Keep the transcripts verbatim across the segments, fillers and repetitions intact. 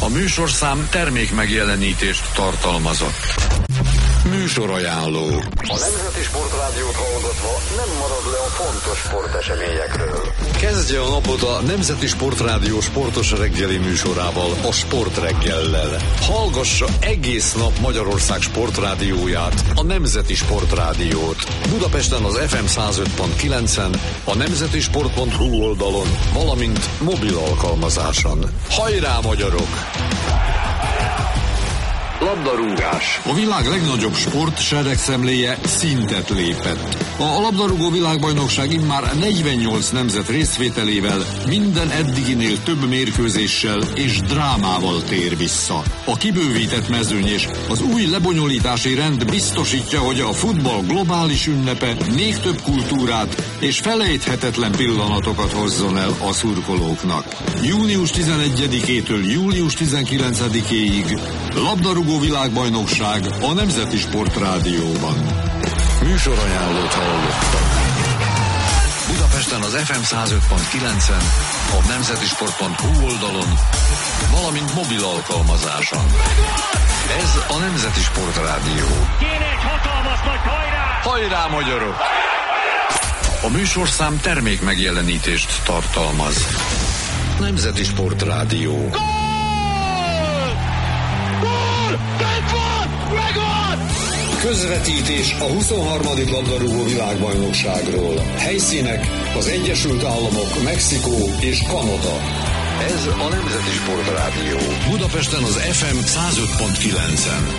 A műsorszám termék megjelenítést tartalmazott. Műsorajánló. A Nemzeti Sportrádiót hallgatva nem marad le a fontos sporteseményekről. Kezdje a napot a Nemzeti Sportrádió sportos reggeli műsorával, a Sportreggellel. Hallgassa egész nap Magyarország sportrádióját, a Nemzeti Sportrádiót. Budapesten az ef em száz öt pont kilencen, a nemzetisport pont hu oldalon, valamint mobil alkalmazáson. Hajrá, magyarok! Labdarúgás. A világ legnagyobb sport seregszemléje szintet lépett. A labdarúgó világbajnokság immár negyvennyolc nemzet részvételével minden eddiginél több mérkőzéssel és drámával tér vissza. A kibővített mezőny és az új lebonyolítási rend biztosítja, hogy a futball globális ünnepe még több kultúrát és felejthetetlen pillanatokat hozzon el a szurkolóknak. június tizenegyedikétől július tizenkilencedikéig labdarúgó világbajnokság a Nemzeti Sportrádióban. Műsorajánlót hallottak. Budapesten az ef em száz öt pont kilencen, a nemzetisport pont hu oldalon, valamint mobil alkalmazáson. Ez a Nemzeti Sportrádió. Kéne egy hatalmas nagy hajrá! Hajrá, magyarok! A műsorszám termék megjelenítést tartalmaz. Nemzeti Sportrádió. Közvetítés a huszonharmadik labdarúgó világbajnokságról. Helyszínek az Egyesült Államok, Mexikó és Kanada. Ez a Nemzeti Sportrádió. Budapesten az ef em száz öt pont kilencen.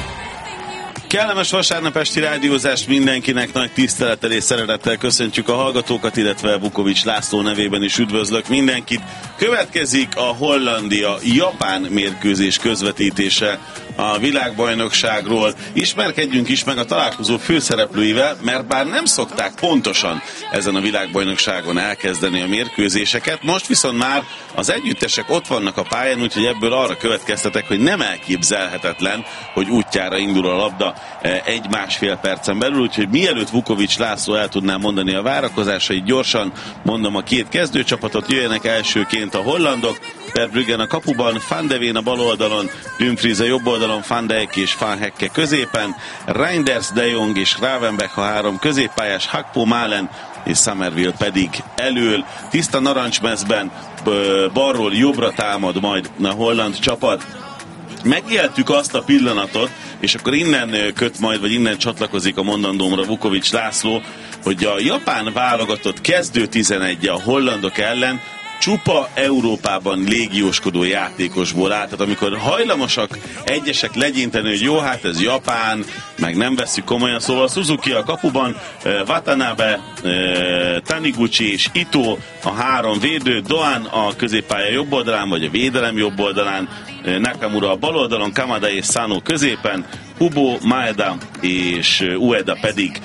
Kellemes vasárnap esti rádiózást mindenkinek, nagy tisztelettel és szeretettel köszöntjük a hallgatókat, illetve Vukovics László nevében is üdvözlök mindenkit. Következik a Hollandia-Japán mérkőzés közvetítése a világbajnokságról. Ismerkedjünk is meg a találkozó főszereplőivel, mert bár nem szokták pontosan ezen a világbajnokságon elkezdeni a mérkőzéseket, most viszont már az együttesek ott vannak a pályán, úgyhogy ebből arra következtetek, hogy nem elképzelhetetlen, hogy útjára indul a labda egy-másfél percen belül, úgyhogy mielőtt Vukovics László el tudná mondani a várakozásait, gyorsan mondom a két kezdőcsapatot. Jöjjenek elsőként a hollandok, Verbruggen a kapuban, Van de Ven a bal oldalon, Dumfries a jobb oldalon, Van Dijk és Van Hekke középen, Reinders, De Jong és Gravenberch a három középpályás, Hakpo, Malen és Summerville pedig elől. Tiszta narancsmezben balról jobbra támad majd a holland csapat. Megéltük azt a pillanatot, és akkor innen köt majd, vagy innen csatlakozik a mondandómra Vukovics László, hogy a japán válogatott kezdő tizenegye a hollandok ellen csupa Európában légióskodó játékosból áll. Tehát amikor hajlamosak egyesek legyinteni, hogy jó, hát ez Japán, meg nem vesszük komolyan, szóval Suzuki a kapuban, Watanabe, Taniguchi és Ito a három védő, Doan a középpálya jobb oldalán, vagy a védelem jobb oldalán, Nakamura a bal oldalon, Kamada és Sano középen, Kubo, Maeda és Ueda pedig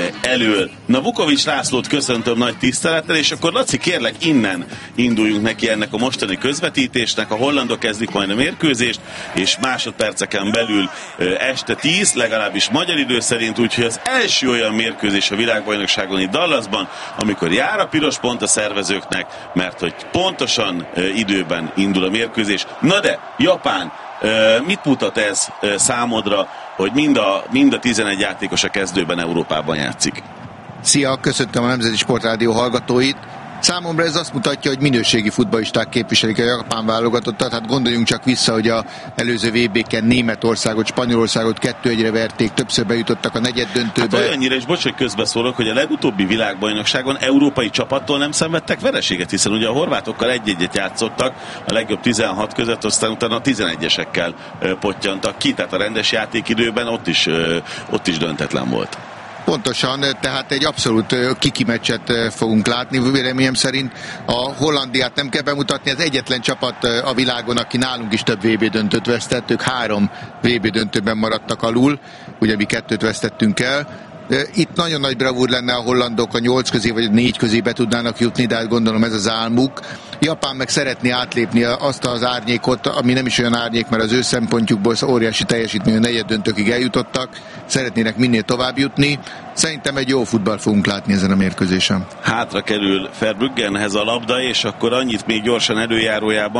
elől. Na, Vukovics Lászlót köszöntöm nagy tisztelettel, és akkor Laci, kérlek, innen induljunk neki ennek a mostani közvetítésnek. A hollandok kezdik majd a mérkőzést, és másodperceken belül este tíz, legalábbis magyar idő szerint, úgyhogy az első olyan mérkőzés a világbajnokságon itt Dallasban, amikor jár a piros pont a szervezőknek, mert hogy pontosan időben indul a mérkőzés. Na de, Japán, mit mutat ez számodra, hogy mind a, mind a tizenegy játékos a kezdőben Európában játszik? Szia, köszöntöm a Nemzeti Sportrádió hallgatóit. Számomra ez azt mutatja, hogy minőségi futballisták képviselik a japán válogatottat. Hát gondoljunk csak vissza, hogy az előző vé bé-ken Németországot, Spanyolországot kettő egyre verték, többször bejutottak a negyeddöntőbe. Hát olyannyira, és bocs, hogy közbeszólok, hogy a legutóbbi világbajnokságon európai csapattól nem szenvedtek vereséget, hiszen ugye a horvátokkal egy-egyet játszottak a legjobb tizenhat között, aztán utána a tizenegyesekkel pottyantak ki, tehát a rendes játékidőben ott is, ott is döntetlen volt. Pontosan, tehát egy abszolút kiki meccset fogunk látni. Véleményem szerint a Hollandiát nem kell bemutatni, az egyetlen csapat a világon, aki nálunk is több vé bé döntőt vesztett, ők három vé bé döntőben maradtak alul, ugye mi kettőt vesztettünk el. Itt nagyon nagy bravúr lenne, a hollandok a nyolc közé vagy a négy közé be tudnának jutni, de hát gondolom ez az álmuk. Japán meg szeretné átlépni azt az árnyékot, ami nem is olyan árnyék, mert az ő szempontjukból óriási teljesítmény, a negyeddöntőkig eljutottak, szeretnének minél tovább jutni. Szerintem egy jó futball fogunk látni ezen a mérkőzésen. Hátra kerül Verbruggenhez a labda, és akkor annyit még gyorsan előjárójában,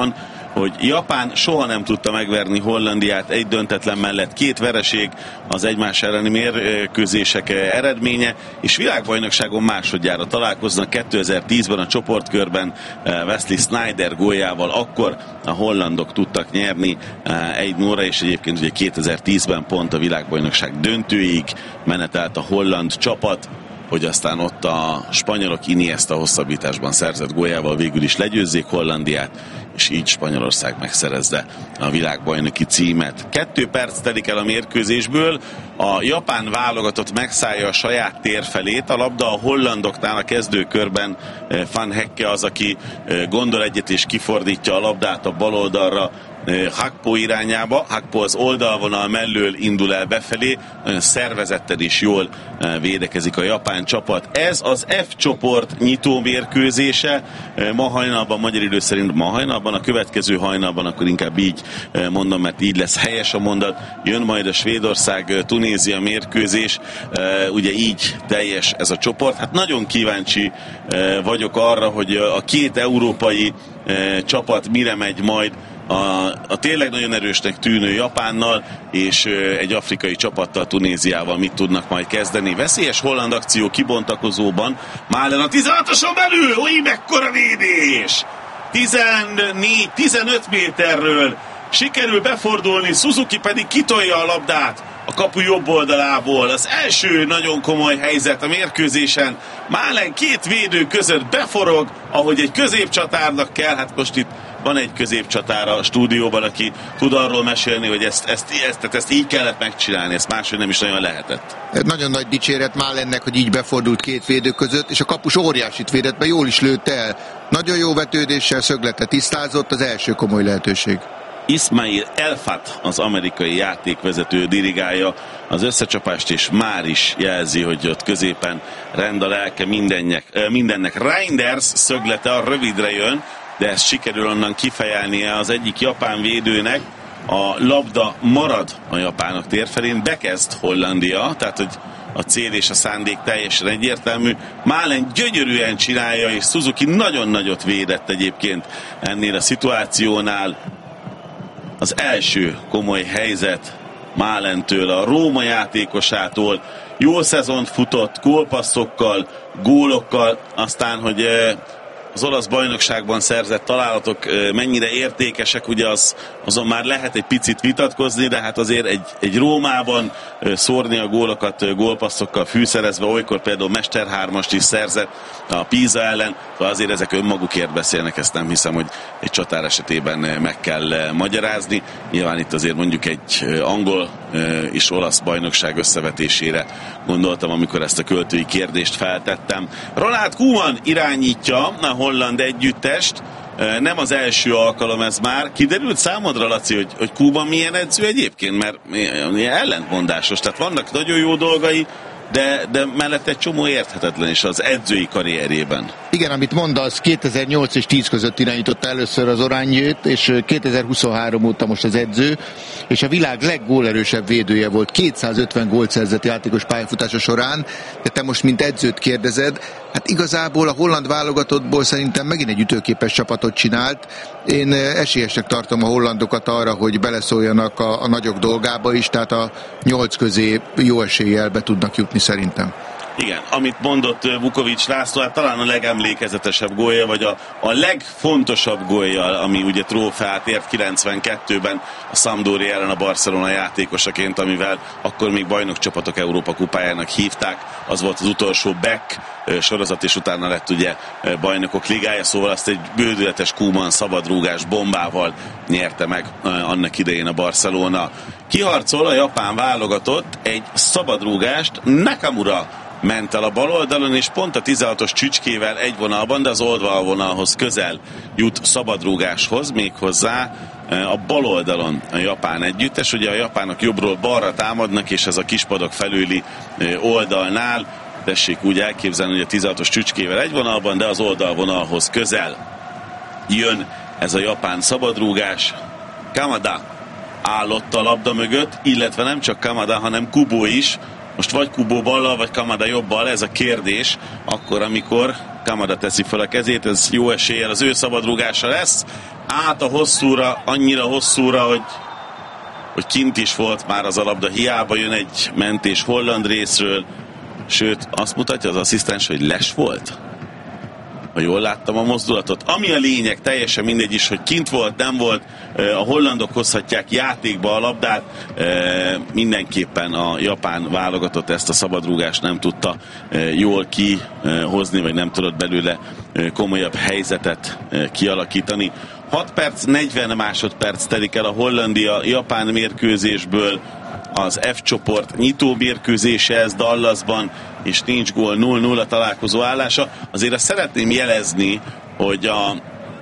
hogy Japán soha nem tudta megverni Hollandiát egy döntetlen mellett. Két vereség az egymás elleni mérkőzések eredménye, és világbajnokságon másodjára találkoznak. kétezer-tízben a csoportkörben Wesley Sneijder góljával, akkor a hollandok tudtak nyerni egy nulla, és egyébként ugye kétezer-tízben pont a világbajnokság döntőig menetelt a holland csapat, hogy aztán ott a spanyolok Iniesta hosszabbításban szerzett góljával végül is legyőzzék Hollandiát, és így Spanyolország megszerezze a világbajnoki címet. Kettő perc telik el a mérkőzésből, a japán válogatott megszállja a saját térfelét, a labda a hollandoknál a kezdőkörben Van Hekke az, aki gondol egyet és kifordítja a labdát a bal oldalra, Hakpo irányába. Hakpo az oldalvonal mellől indul el befelé, nagyon szervezetten is jól védekezik a japán csapat. Ez az F csoport nyitó mérkőzése. Ma hajnalban, magyar idő szerint ma hajnalban, a következő hajnalban, akkor inkább így mondom, mert így lesz helyes a mondat. Jön majd a Svédország-Tunézia mérkőzés, ugye így teljes ez a csoport. Hát nagyon kíváncsi vagyok arra, hogy a két európai csapat mire megy majd A, a tényleg nagyon erősnek tűnő Japánnal, és egy afrikai csapattal, Tunéziával mit tudnak majd kezdeni. Veszélyes holland akció kibontakozóban. Malen a tizenhatoson belül, oly mekkora védés! tizennégy tizenöt méterről sikerül befordulni, Suzuki pedig kitolja a labdát a kapu jobb oldalából. Az első nagyon komoly helyzet a mérkőzésen. Malen két védő között beforog, ahogy egy középcsatárnak kell. Hát most itt van egy középcsatár a stúdióban, aki tud arról mesélni, hogy ezt, ezt, ezt, ezt így kellett megcsinálni, ezt máshogy nem is nagyon lehetett. Nagyon nagy dicséret Malennek, hogy így befordult két védő között, és a kapus óriásit védett, mert jól is lőtte el. Nagyon jó vetődéssel, szögletet tisztázott, az első komoly lehetőség. Ismail Elfat, az amerikai játékvezető dirigálja az összecsapást, és már is jelzi, hogy ott középen rend a lelke mindennek. mindennek. Reinders szöglete a rövidre jön, de ezt sikerül onnan kifejelnie az egyik japán védőnek. A labda marad a japánok térfelén, bekezd Hollandia, tehát hogy a cél és a szándék teljesen egyértelmű. Malen gyönyörűen csinálja, és Suzuki nagyon nagyot védett egyébként ennél a szituációnál. Az első komoly helyzet Malentől, a Róma játékosától. Jó szezont futott, gólpasszokkal, gólokkal, aztán, hogy az olasz bajnokságban szerzett találatok mennyire értékesek, ugye az, azon már lehet egy picit vitatkozni, de hát azért egy, egy Rómában szórni a gólokat gólpasszokkal fűszerezve, olykor például mesterhármast is szerzett a Pisa ellen, azért ezek önmagukért beszélnek, ezt nem hiszem, hogy egy csatár esetében meg kell magyarázni. Nyilván itt azért mondjuk egy angol és olasz bajnokság összevetésére gondoltam, amikor ezt a költői kérdést feltettem. Ronald Koeman irányítja a holland együttest, nem az első alkalom ez már. Kiderült számodra, Laci, hogy, hogy Koeman milyen edző egyébként? Mert ilyen ellentmondásos, tehát vannak nagyon jó dolgai, de, de mellett egy csomó érthetetlen is az edzői karrierjében. Igen, amit mondasz, kétezer-nyolc és tíz között irányította először az Oranje-t, és kétezer-huszonhárom óta most az edző, és a világ leggólerősebb védője volt, kétszázötven gólt szerzett játékos pályafutása során, de te most mint edzőt kérdezed, hát igazából a holland válogatottból szerintem megint egy ütőképes csapatot csinált. Én esélyesnek tartom a hollandokat arra, hogy beleszóljanak a, a nagyok dolgába is, tehát a nyolc közé jó eséllyel be tudnak jutni szerintem. Igen, amit mondott Vukovics László, hát talán a legemlékezetesebb gólja, vagy a, a legfontosabb gólja, ami ugye trófeát ért kilencvenkettőben a Sampdoria ellen a Barcelona játékosaként, amivel akkor még bajnokcsapatok Európa kupájának hívták. Az volt az utolsó Beck sorozat, és utána lett ugye bajnokok ligája, szóval azt egy bődületes Koeman szabadrúgás bombával nyerte meg annak idején a Barcelona. Kiharcol a japán válogatott egy szabadrúgást, Nakamura ment el a bal oldalon, és pont a tizenhatos csücskével egy vonalban, de az oldalvonalhoz közel jut szabadrúgáshoz, méghozzá a bal oldalon a japán együttes. Ugye a japánok jobbról balra támadnak, és ez a kispadok felüli oldalnál, tessék úgy elképzelni, hogy a tizenhatos csücskével egy vonalban, de az oldalvonalhoz közel jön ez a japán szabadrúgás. Kamada állott a labda mögött, illetve nem csak Kamada, hanem Kubo is. Most vagy Kubo ballal, vagy Kamada jobbal, ez a kérdés. Akkor, amikor Kamada teszi fel a kezét, ez jó eséllyel az ő szabadrúgása lesz. Át a hosszúra, annyira hosszúra, hogy, hogy kint is volt már az a labda. Hiába jön egy mentés holland részről, sőt, azt mutatja az asszisztens, hogy les volt. Ha jól láttam a mozdulatot. Ami a lényeg, teljesen mindegy is, hogy kint volt, nem volt, a hollandok hozhatják játékba a labdát, mindenképpen a japán válogatott ezt a szabadrúgást nem tudta jól kihozni, vagy nem tudott belőle komolyabb helyzetet kialakítani. hat perc, negyven másodperc telik el a Hollandia-Japán mérkőzésből, az F csoport nyitó mérkőzése ez Dallasban, és nincs gól, nulla nulla találkozó állása. Azért azt szeretném jelezni, hogy a,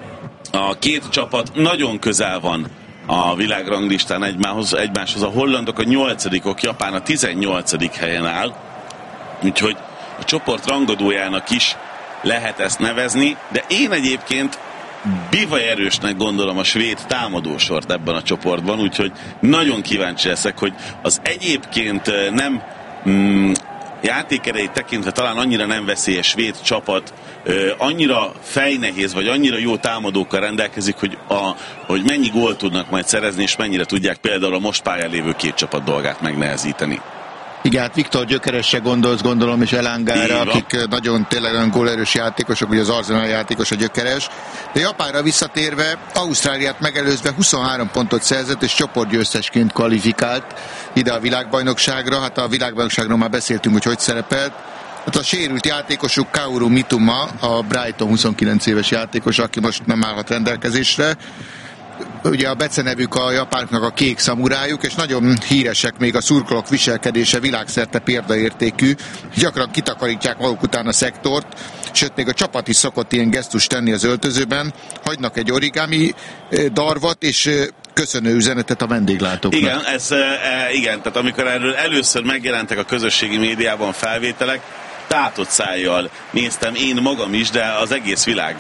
a két csapat nagyon közel van a világranglistán egymáshoz, egymáshoz. A hollandok a nyolcadikok, Japán a tizennyolcadik helyen áll, úgyhogy a csoport rangadójának is lehet ezt nevezni, de én egyébként bivaj erősnek gondolom a svéd támadósort ebben a csoportban, úgyhogy nagyon kíváncsi leszek, hogy az egyébként nem mm, játékereit tekintve talán annyira nem veszélyes svéd csapat ö, annyira fejnehéz, vagy annyira jó támadókkal rendelkezik, hogy, a, hogy mennyi gólt tudnak majd szerezni, és mennyire tudják például a most pályán lévő két csapat dolgát megnehezíteni. Igen, hát Viktor Gyökeresre gondolsz, gondolom, és Elangára, akik nagyon tényleg olyan gólerős játékosok, ugye az Arsenal játékos a Gyökeres. De Japánra visszatérve, Ausztráliát megelőzve huszonhárom pontot szerzett, és csoportgyőztesként kvalifikált ide a világbajnokságra. Hát a világbajnokságról már beszéltünk, hogy hogy szerepelt. Hát a sérült játékosuk Kaoru Mitoma, a Brighton huszonkilenc éves játékos, aki most nem állhat rendelkezésre. Ugye a becenevük a japánoknak a kék szamurájuk, és nagyon híresek még a szurkolók viselkedése, világszerte példaértékű. Gyakran kitakarítják maguk után a szektort, sőt még a csapat is szokott ilyen gesztust tenni az öltözőben, hagynak egy origami darvat, és köszönő üzenetet a vendéglátóknak. Igen, ez, e, igen, tehát amikor erről először megjelentek a közösségi médiában felvételek, tátott szájjal néztem én magam is, de az egész világ,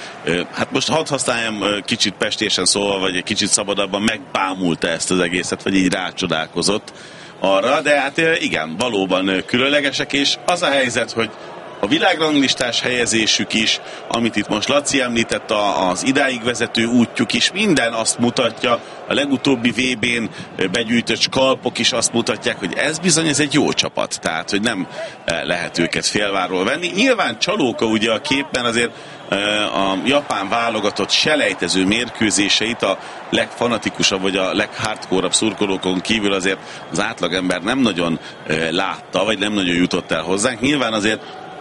hát most hadd használjam kicsit pestésen szólva, vagy egy kicsit szabadabban, megbámulta ezt az egészet, vagy így rácsodálkozott arra, de hát igen, valóban különlegesek, és az a helyzet, hogy a világranglistás helyezésük is, amit itt most Laci említett, az idáig vezető útjuk is, minden azt mutatja, a legutóbbi vé bén begyűjtött skalpok is azt mutatják, hogy ez bizony ez egy jó csapat, tehát hogy nem lehet őket félváról venni. Nyilván csalóka ugye a képben, azért a japán válogatott selejtező mérkőzéseit a legfanatikusabb vagy a leghardcore-abb szurkolókon kívül azért az átlagember nem nagyon látta, vagy nem nagyon jutott el hozzánk. Nyilván azért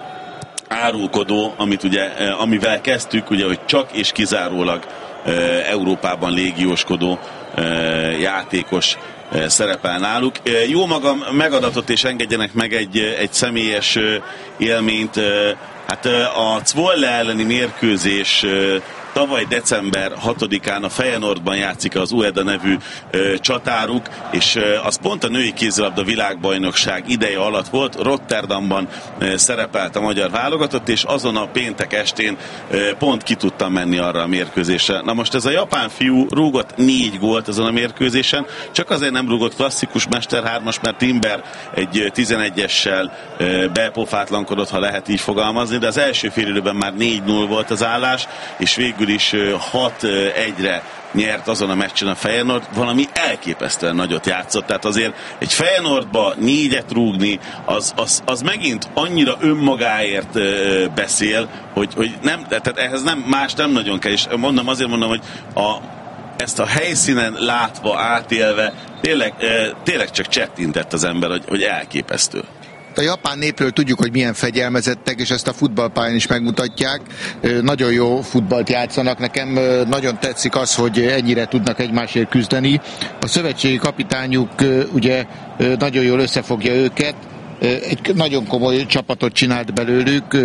árulkodó, amit ugye, amivel kezdtük, ugye, hogy csak és kizárólag e, Európában légióskodó e, játékos e, szerepel náluk. E, jó magam megadatott, és engedjenek meg egy, egy személyes e, élményt. E, hát e, a Zwolle elleni mérkőzés e, tavaly december hatodikán a Feyenoordban játszik az Ueda nevű ö, csatáruk, és ö, az pont a női kézilabda világbajnokság ideje alatt volt. Rotterdamban ö, szerepelt a magyar válogatott, és azon a péntek estén ö, pont ki tudtam menni arra a mérkőzésre. Na most ez a japán fiú rúgott négy gólt azon a mérkőzésen, csak azért nem rúgott klasszikus mester hármas, mert Timber egy tizenegyessel ö, bepofátlankodott, ha lehet így fogalmazni, de az első félidőben már négy null volt az állás, és végül is hat egyre nyert azon a meccsen a Feyenoord, valami elképesztően nagyot játszott, tehát azért egy Feyenoordba négyet rúgni, az, az, az megint annyira önmagáért beszél, hogy, hogy nem, tehát ehhez nem, más nem nagyon kell, és mondom, azért mondom, hogy a, ezt a helyszínen látva, átélve, tényleg, tényleg csak csettintett az ember, hogy, hogy elképesztő. A japán népről tudjuk, hogy milyen fegyelmezettek, és ezt a futballpályán is megmutatják. Nagyon jó futballt játszanak. Nekem nagyon tetszik az, hogy ennyire tudnak egymásért küzdeni. A szövetségi kapitányuk ugye nagyon jól összefogja őket. Egy nagyon komoly csapatot csinált belőlük.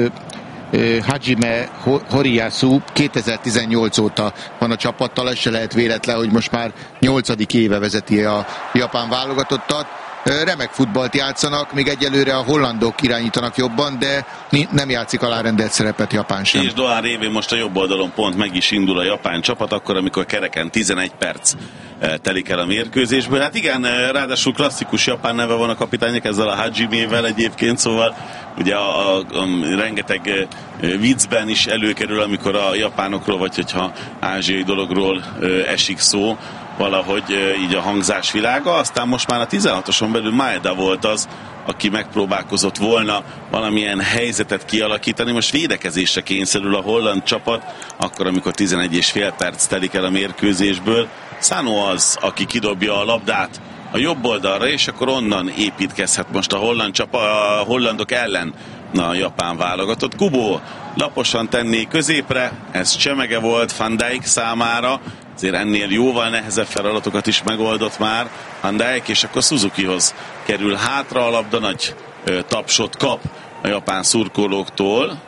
Hajime Horiyasu kétezer-tizennyolc óta van a csapattal, ez se lehet véletlen, hogy most már nyolcadik éve vezeti a japán válogatottat. remek futballt játszanak, még egyelőre a hollandok irányítanak jobban, de nem játszik alárendelt szerepet Japán sem. És Dohán révén most a jobb oldalon pont meg is indul a japán csapat, akkor, amikor kereken tizenegy perc telik el a mérkőzésből. Hát igen, ráadásul klasszikus japán neve van a kapitánynak, ezzel a Hajimével egyébként, szóval ugye a, a, a rengeteg viccben is előkerül, amikor a japánokról, vagy hogyha ázsiai dologról esik szó, valahogy így a hangzás világa. Aztán most már a tizenhatoson belül Maeda volt az, aki megpróbálkozott volna valamilyen helyzetet kialakítani. Most védekezésre kényszerül a holland csapat, akkor, amikor tizenegy és fél perc telik el a mérkőzésből. Sano az, aki kidobja a labdát a jobb oldalra, és akkor onnan építkezhet most a holland csapat, a hollandok ellen a japán válogatott. Kubo laposan tenné középre, ez csemege volt Van Dijk számára, azért ennél jóval nehezebb feladatokat is megoldott már Van Dijk, és akkor Suzukihoz kerül hátra a labda, nagy ö, tapsot kap a japán szurkolóktól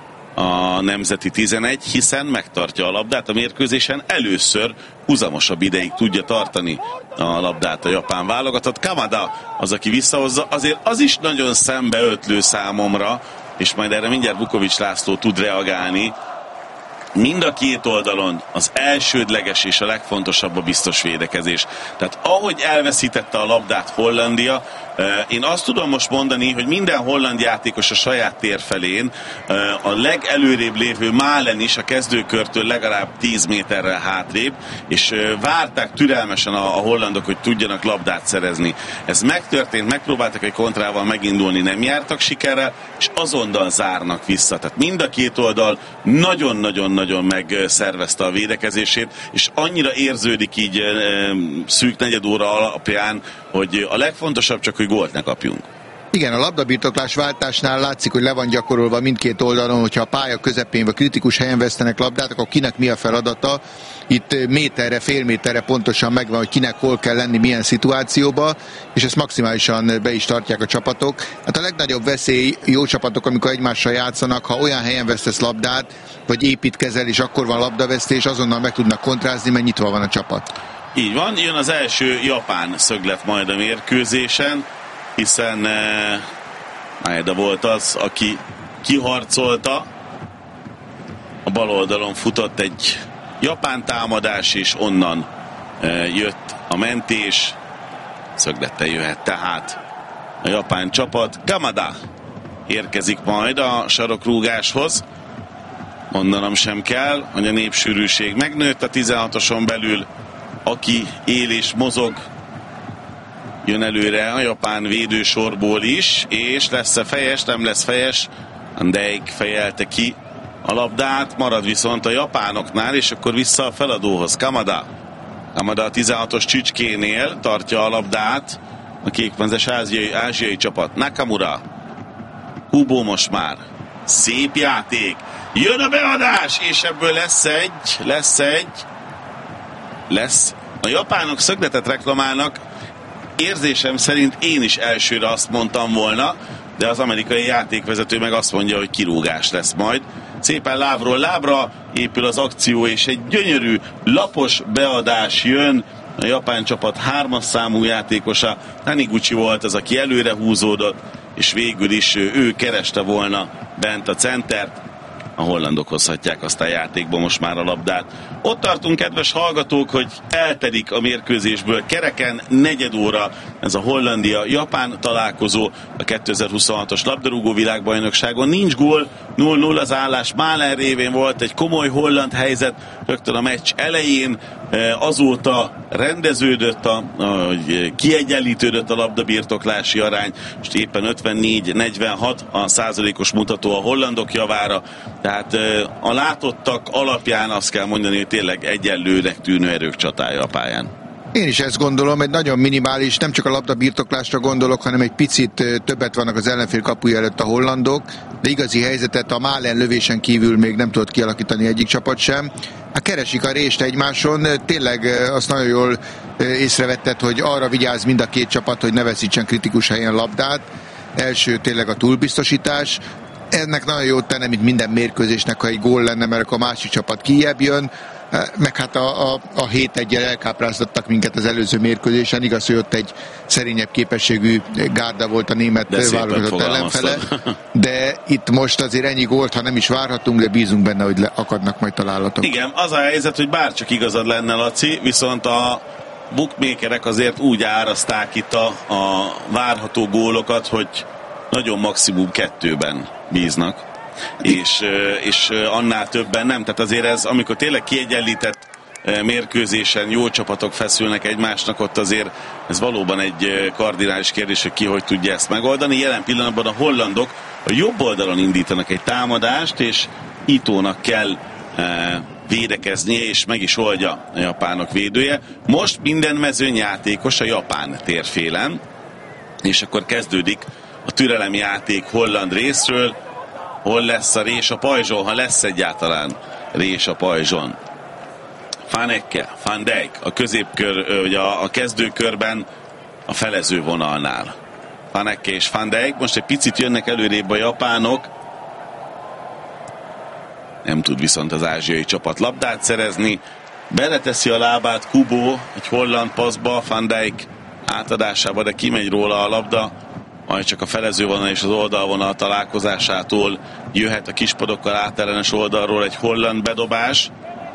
a nemzeti tizenegy, hiszen megtartja a labdát a mérkőzésen, először húzamosabb ideig tudja tartani a labdát a japán válogatott. Kamada az, aki visszahozza, azért az is nagyon szembeötlő számomra, és majd erre mindjárt Vukovics László tud reagálni. Mind a két oldalon az elsődleges és a legfontosabb a biztos védekezés. Tehát ahogy elveszítette a labdát Hollandia, én azt tudom most mondani, hogy minden holland játékos a saját tér felén, a legelőrébb lévő Malen is a kezdőkörtől legalább tíz méterrel hátrébb, és várták türelmesen a hollandok, hogy tudjanak labdát szerezni. Ez megtörtént, megpróbáltak egy kontrával megindulni, nem jártak sikerrel, és azonnal zárnak vissza. Tehát mind a két oldal nagyon-nagyon-nagyon megszervezte a védekezését, és annyira érződik így szűk negyed óra alapján, hogy a legfontosabb csak, hogy gólt ne kapjunk. Igen, a labdabirtoklás váltásnál látszik, hogy le van gyakorolva mindkét oldalon, hogyha a pálya közepén vagy kritikus helyen vesztenek labdát, akkor kinek mi a feladata. Itt méterre, fél méterre pontosan megvan, hogy kinek hol kell lenni, milyen szituációba, és ezt maximálisan be is tartják a csapatok. Hát a legnagyobb veszély jó csapatok, amikor egymással játszanak, ha olyan helyen vesztesz labdát, vagy építkezel, és akkor van labdavesztés, azonnal meg tudnak kontrázni, mert nyitva van a csapat. Így van, jön az első japán szöglet majd a mérkőzésen, hiszen eh, Maeda volt az, aki kiharcolta, a bal oldalon futott egy japán támadás, és onnan eh, jött a mentés, szöglettel jöhet tehát a japán csapat. Kamada érkezik majd a sarokrúgáshoz, mondanom sem kell, hogy a népsűrűség megnőtt a tizenhatoson belül, aki él és mozog, jön előre a japán védősorból is, és lesz-e fejes, nem lesz fejes, Van Dijk fejelte ki a labdát, marad viszont a japánoknál, és akkor vissza a feladóhoz. Kamada. Kamada a tizenhatos csücskénél tartja a labdát, a kékmezes ázsiai, ázsiai csapat. Nakamura. Kubo most már. Szép játék. Jön a beadás, és ebből lesz egy, lesz egy, lesz. A japánok szögletet reklamálnak, érzésem szerint én is elsőre azt mondtam volna, de az amerikai játékvezető meg azt mondja, hogy kirúgás lesz majd. Szépen lábról lábra épül az akció, és egy gyönyörű, lapos beadás jön. A japán csapat hármas számú játékosa, Taniguchi volt az, aki előre húzódott, és végül is ő kereste volna bent a centert. A hollandok hozhatják azt a játékba most már a labdát. Ott tartunk, kedves hallgatók, hogy eltelik a mérkőzésből kereken negyed óra ez a Hollandia-Japán találkozó a kétezer-huszonhatos labdarúgó világbajnokságon. Nincs gól, nulla nulla az állás. Malen révén volt egy komoly holland helyzet rögtön a meccs elején, azóta rendeződött, a, a, kiegyenlítődött a labdabirtoklási arány, és éppen ötvennégy negyvenhat a százalékos mutató a hollandok javára, tehát a látottak alapján azt kell mondani, hogy tényleg egyenlőnek tűnő erők csatája a pályán. Én is ezt gondolom, egy nagyon minimális, nem csak a labdabirtoklásra gondolok, hanem egy picit többet vannak az ellenfél kapuja előtt a hollandok, de igazi helyzetet a Malen lövésen kívül még nem tudott kialakítani egyik csapat sem. Hát keresik a rést egymáson, tényleg azt nagyon jól észrevetted, hogy arra vigyáz mind a két csapat, hogy ne veszítsen kritikus helyen labdát. Első tényleg a túlbiztosítás. Ennek nagyon jót tenne, mint minden mérkőzésnek, ha egy gól lenne, mert akkor a másik csapat kijebb jön. meg hát a, a, a hét egyel elkápráztattak minket az előző mérkőzésen. Igaz, hogy ott egy szerényebb képességű gárda volt a német válogatott ellenfele, de itt most azért ennyi gólt, ha nem is várhatunk, de bízunk benne, hogy le, akadnak majd találatok. Igen, az a helyzet, hogy bárcsak igazad lenne, Laci, viszont a bookmakerek azért úgy árazták itt a, a várható gólokat, hogy nagyon maximum kettőben bíznak, és, és annál többen nem. Tehát azért ez, amikor tényleg kiegyenlített mérkőzésen jó csapatok feszülnek egymásnak, ott azért ez valóban egy kardinális kérdés, hogy ki hogy tudja ezt megoldani. Jelen pillanatban a hollandok a jobb oldalon indítanak egy támadást, és Itónak kell védekeznie, és meg is oldja a japánok védője. Most minden mezőnyjátékos a japán térfélen, és akkor kezdődik a türelemjáték holland részről. Hol lesz a rés a pajzson, ha lesz egyáltalán rés a pajzson. Van Ecke, Van Dijk a középkör, ugye a, a kezdőkörben a felező vonalnál. Van Ecke és Van Dijk, most egy picit jönnek előrébb a japánok. Nem tud viszont az ázsiai csapat labdát szerezni. Beleteszi a lábát Kubo egy holland passzba, Van Dijk átadásába, de kimegy róla a labda. Majd csak a felezővonal és az oldalvonal találkozásától jöhet a kispadokkal átellenes oldalról egy holland bedobás.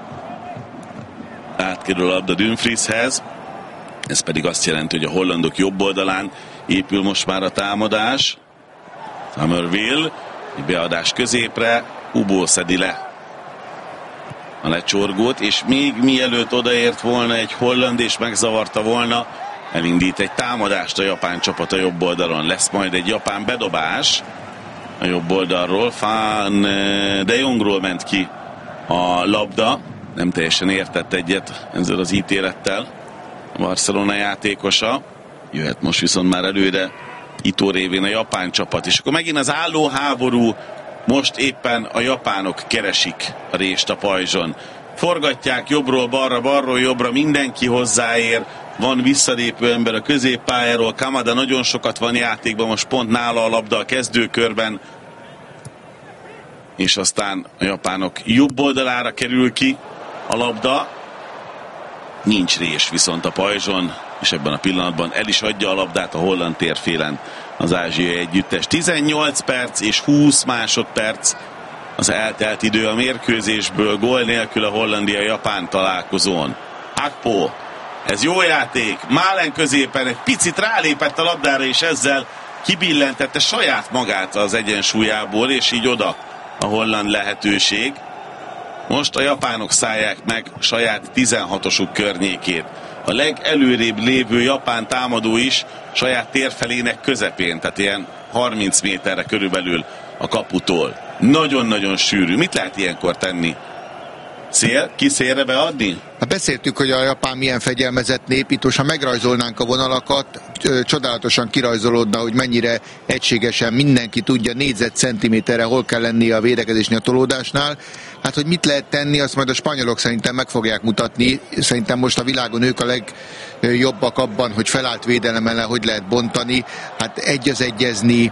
Átkerül a labda Dumfrieshez. Ez pedig azt jelenti, hogy a hollandok jobb oldalán épül most már a támadás. Summerville, egy beadás középre, Kubo szedi le a lecsorgót, és még mielőtt odaért volna egy holland és megzavarta volna, elindít egy támadást a japán csapat a jobb oldalon. Lesz majd egy japán bedobás a jobb oldalról. Van de Jongról ment ki a labda. Nem teljesen értett egyet ezzel az ítélettel a Barcelona játékosa. Jöhet most viszont már előre Ito révén a japán csapat. És akkor megint az álló háború. Most éppen a japánok keresik a rést a pajzson. Forgatják jobbról balra, balról jobbra, mindenki hozzáér. Van visszalépő ember a középpályáról, Kamada nagyon sokat van játékban, most pont nála a labda a kezdőkörben. És aztán a japánok jobb oldalára kerül ki a labda. Nincs rés viszont a pajzson, és ebben a pillanatban el is adja a labdát a holland térfélen az ázsiai együttes. tizennyolc perc és húsz másodperc az eltelt idő a mérkőzésből, gól nélkül a Hollandia-Japán találkozón. Akpo, ez jó játék, Málen középen egy picit rálépett a labdára, és ezzel kibillentette saját magát az egyensúlyából, és így oda a holland lehetőség. Most a japánok szállják meg saját tizenhatosuk környékét. A legelőrébb lévő japán támadó is saját térfelének közepén, tehát ilyen harminc méterre körülbelül a kaputól. Nagyon-nagyon sűrű. Mit lehet ilyenkor tenni? Szél? Ki szélre beadni? Hát beszéltük, hogy a japán milyen fegyelmezett nép. Itt most, ha megrajzolnánk a vonalakat, csodálatosan kirajzolódna, hogy mennyire egységesen mindenki tudja négyzetcentiméterre hol kell lennie a védekezésnél, a tolódásnál. Hát, hogy mit lehet tenni, azt majd a spanyolok szerintem meg fogják mutatni. Szerintem most a világon ők a legjobbak abban, hogy felállt védelem ellen hogy lehet bontani. Hát egy az egyezni,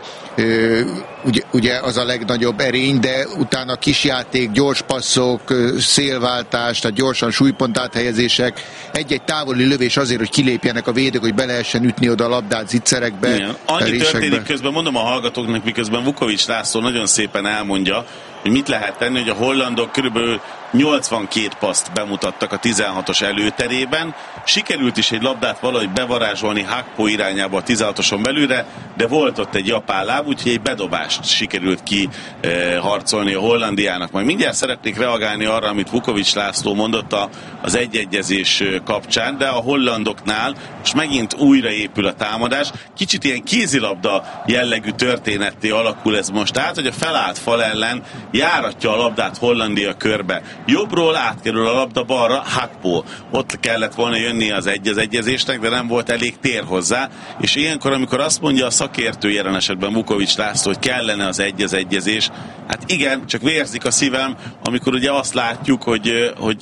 ugye, ugye az a legnagyobb erény, de utána kisjáték, gyors passzok, szélváltás, tehát gyorsan súlypont áthelyezések, egy-egy távoli lövés azért, hogy kilépjenek a védők, hogy be lehessen ütni oda a labdát zicserekbe. Igen. Annyi történik közben, mondom a hallgatóknak, miközben Vukovics László nagyon szépen elmondja, hogy mit lehet tenni, hogy a hollandok körülbelül nyolcvankét paszt bemutattak a tizenhatos előterében. Sikerült is egy labdát valahogy bevarázsolni Hakpo irányába a tizenhatoson belülre, de volt ott egy japán láb, úgyhogy egy bedobást sikerült ki eh, harcolni a Hollandiának. Majd mindjárt szeretnék reagálni arra, amit Vukovics László mondott a, az egyegyezés kapcsán, de a hollandoknál most megint újra épül a támadás. Kicsit ilyen kézilabda jellegű történetté alakul ez most át, hogy a felállt fal ellen járatja a labdát Hollandia körbe. Jobbról átkerül a labda balra, Hakpo. Ott kellett volna jönni az egy az egyezésnek, de nem volt elég tér hozzá. És ilyenkor, amikor azt mondja a szakértő, jelen esetben Vukovics László, hogy kellene az egy az egyezés, hát igen, csak vérzik a szívem, amikor ugye azt látjuk, hogy, hogy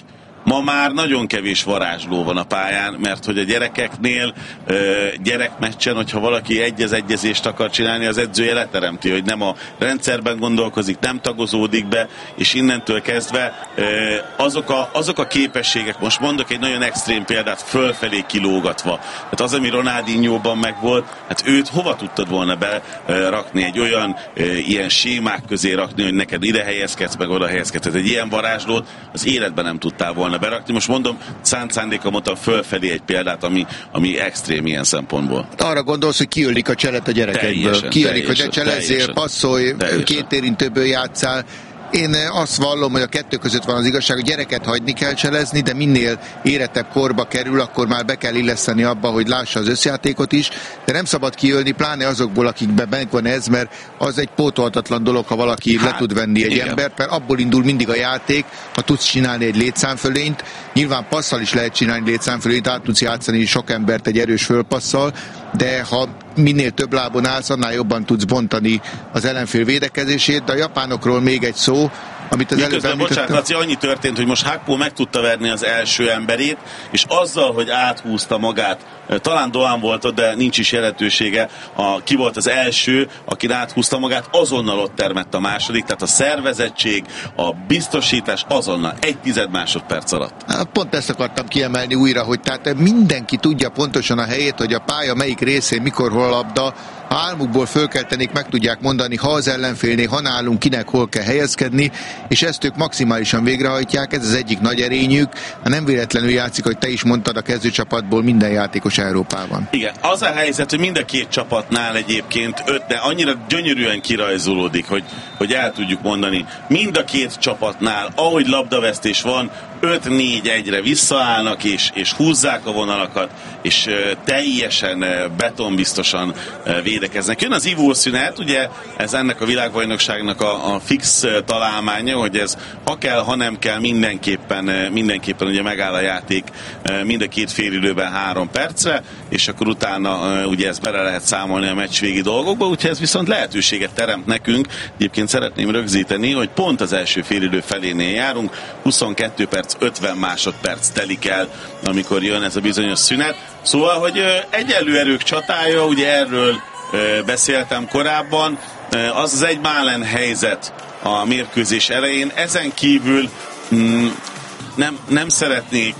Ma már nagyon kevés varázsló van a pályán, mert hogy a gyerekeknél gyerekmeccsen, hogyha valaki egy-egyezést akar csinálni, az edzője leteremti, hogy nem a rendszerben gondolkozik, nem tagozódik be, és innentől kezdve azok a, azok a képességek, most mondok egy nagyon extrém példát, fölfelé kilógatva. Tehát az, ami Ronaldinho-ban megvolt, hát őt hova tudtad volna berakni, egy olyan ilyen sémák közé rakni, hogy neked ide helyezkedsz, meg oda helyezkedsz. Egy ilyen varázslót az életben nem tudtál volna berakni. Most mondom, szánt szándéka mondtam fölfelé egy példát, ami, ami extrém ilyen szempontból. Arra gondolsz, hogy kiölik a cselet a gyerekekből. Kiölik, hogy ne cselezzél, passzolj, két érintőből játszál. Én azt vallom, hogy a kettő között van az igazság, hogy gyereket hagyni kell cselezni, de minél érettebb korba kerül, akkor már be kell illeszteni abba, hogy lássa az összjátékot is, de nem szabad kiölni, pláne azokból, akikben benne van ez, mert az egy pótolhatatlan dolog, ha valaki hát, le tud venni egy igen. embert, mert abból indul mindig a játék, ha tudsz csinálni egy létszámfölényt, nyilván passzal is lehet csinálni létszámfölényt, át tudsz játszani sok embert egy erős fölpasszal, de ha minél több lábon állsz, annál jobban tudsz bontani az ellenfél védekezését, de a japánokról még egy szó, amit az Miközben, előbb említettem. Bocsánat, Laci, annyi történt, hogy most Hakpo meg tudta verni az első emberét, és azzal, hogy áthúzta magát, talán Doan volt ott, de nincs is jelentősége, a, ki volt az első, aki áthúzta magát, azonnal ott termett a második, tehát a szervezettség, a biztosítás azonnal, egy tized másodperc alatt. Pont ezt akartam kiemelni újra, hogy tehát mindenki tudja pontosan a helyét, hogy a pálya melyik részén, mikor, hol labda, ha álmukból fölkeltenék, meg tudják mondani, ha az ellenfélnél, ha nálunk, kinek hol kell helyezkedni, és ezt ők maximálisan végrehajtják, ez az egyik nagy erényük. Ha nem véletlenül játszik, hogy te is mondtad, a kezdőcsapatból minden játékos Európában. Igen, az a helyzet, hogy mind a két csapatnál egyébként öt, de annyira gyönyörűen kirajzolódik, hogy, hogy el tudjuk mondani, mind a két csapatnál, ahogy labdavesztés van, öt négy egyre visszaállnak, és, és húzzák a vonalakat, és uh, teljesen uh, betonbiztosan uh, védekeznek. Jön az ivószünet, ugye ez ennek a világbajnokságnak a, a fix uh, találmánya, hogy ez ha kell, ha nem kell, mindenképpen, uh, mindenképpen ugye megáll a játék uh, mind a két félidőben három percre, és akkor utána uh, ugye ezt bele lehet számolni a meccsvégi dolgokba, úgyhogy ez viszont lehetőséget teremt nekünk. Egyébként szeretném rögzíteni, hogy pont az első félidő felénél járunk, huszonkettő perc, ötven másodperc telik el, amikor jön ez a bizonyos szünet. Szóval, hogy egyenlő erők csatája, ugye erről beszéltem korábban, az az egy Málen helyzet a mérkőzés elején. Ezen kívül mm, nem, nem szeretnék